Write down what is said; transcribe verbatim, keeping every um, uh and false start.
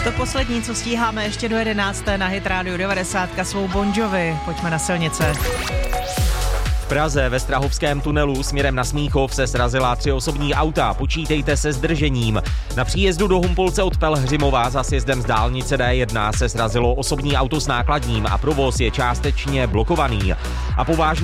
To poslední, co stíháme ještě do jedenácté na Hit Radio devadesát, svou Bon Jovi. Pojďme na silnice. V Praze ve Strahovském tunelu směrem na Smíchov se srazila tři osobní auta. Počítejte se zdržením. Na příjezdu do Humpolce od Pelhřimova za sjezdem z dálnice D jedna se srazilo osobní auto s nákladním a provoz je částečně blokovaný. A po vážné